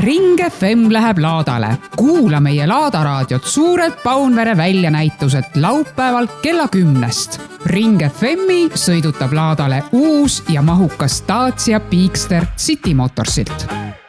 Ring FM läheb laadale. Kuula meie laadaraadiot Suured Paunvere väljanäitused laupäeval kella 10. Ring FM-i sõidutab laadale uus ja mahukas Dacia Peakster City Motorsilt.